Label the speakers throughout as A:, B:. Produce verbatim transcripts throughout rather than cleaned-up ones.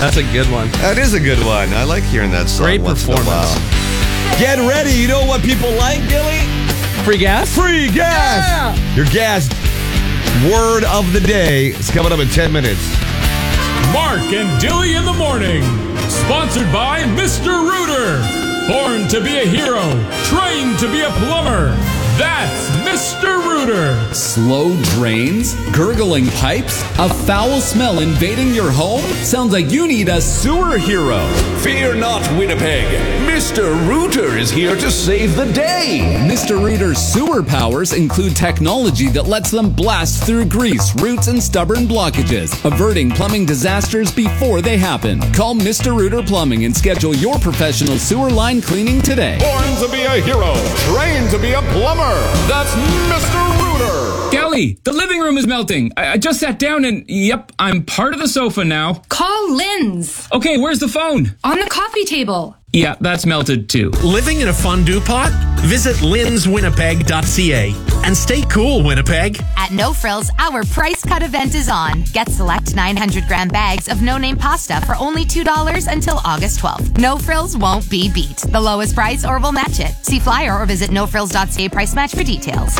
A: That's a good one.
B: That is a good one. I like hearing that song.
A: Great
B: once in a
A: performance.
B: while. Get ready. You know what people like, Gilly?
A: Free gas?
B: Free gas.
A: Yeah.
B: Your gas word of the day is coming up in ten minutes.
C: Mark and Dilly in the morning. Sponsored by Mister Rooter. Born to be a hero. Trained to be a plumber. That's Mister Rooter.
D: Slow drains? Gurgling pipes? A foul smell invading your home? Sounds like you need a sewer hero.
E: Fear not, Winnipeg. Mister Rooter is here to save the day.
D: Mister Rooter's sewer powers include technology that lets them blast through grease, roots, and stubborn blockages, averting plumbing disasters before they happen. Call Mister Rooter Plumbing and schedule your professional sewer line cleaning today.
E: Born to be a hero. Trained to be a plumber. That's Mister Rooter.
F: Kelly, the living room is melting. I, I just sat down and, yep, I'm part of the sofa now.
G: Call Lynn's.
F: Okay, where's the phone?
G: On the coffee table.
F: Yeah, that's melted too.
H: Living in a fondue pot? Visit lins winnipeg dot c a and stay cool, Winnipeg.
I: At No Frills, our price cut event is on. Get select nine hundred gram bags of no-name pasta for only two dollars until August twelfth. No Frills won't be beat. The lowest price or we'll match it. See flyer or visit no frills dot c a price match for details.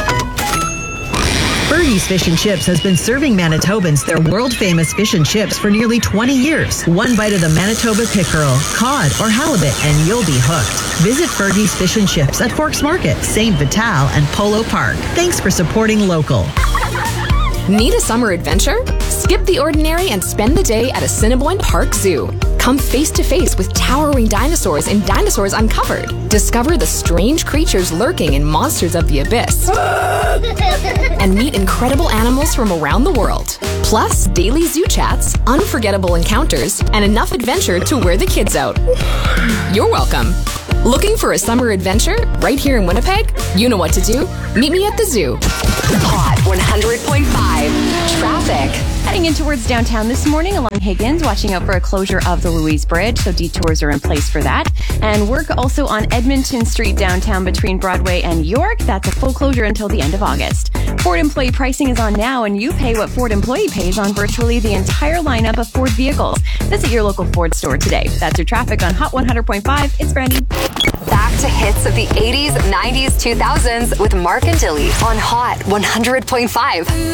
J: Fergie's Fish and Chips has been serving Manitobans their world-famous fish and chips for nearly twenty years. One bite of the Manitoba pickerel, cod, or halibut, and you'll be hooked. Visit Fergie's Fish and Chips at Forks Market, Saint Vital, and Polo Park. Thanks for supporting local.
K: Need a summer adventure? Skip the ordinary and spend the day at Assiniboine Park Zoo. Come face to face with towering dinosaurs in Dinosaurs Uncovered. Discover the strange creatures lurking in Monsters of the Abyss. And meet incredible animals from around the world. Plus, daily zoo chats, unforgettable encounters, and enough adventure to wear the kids out. You're welcome. Looking for a summer adventure right here in Winnipeg? You know what to do. Meet me at the zoo.
L: Hot one hundred point five. Traffic.
M: Heading in towards downtown this morning along Higgins, watching out for a closure of the Louise Bridge, so detours are in place for that. And work also on Edmonton Street downtown between Broadway and York. That's a full closure until the end of August. Ford employee pricing is on now, and you pay what Ford employee pays on virtually the entire lineup of Ford vehicles. Visit your local Ford store today. That's your traffic on Hot one hundred point five. It's Brandy.
L: Back to hits of the eighties, nineties, two thousands with Mark and Dilly on Hot one hundred point five.